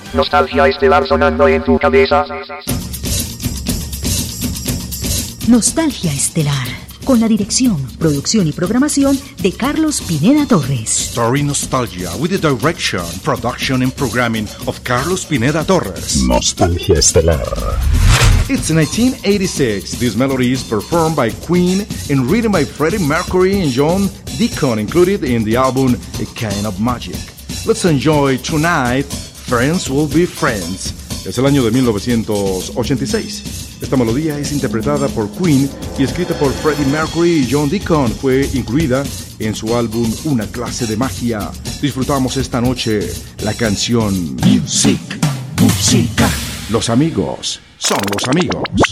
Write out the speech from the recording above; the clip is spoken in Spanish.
Nostalgia estelar sonando en tu cabeza. Nostalgia estelar, con la dirección, producción y programación de Carlos Pineda Torres. Story Nostalgia with the direction, production and programming of Carlos Pineda Torres. Nostalgia estelar. It's 1986. This melody is performed by Queen and written by Freddie Mercury and John Deacon, included in the album A Kind of Magic. Let's enjoy tonight, Friends Will Be Friends. Es el año de 1986. Esta melodía es interpretada por Queen y escrita por Freddie Mercury y John Deacon. Fue incluida en su álbum Una Clase de Magia. Disfrutamos esta noche la canción Music, Música. Los amigos son los amigos.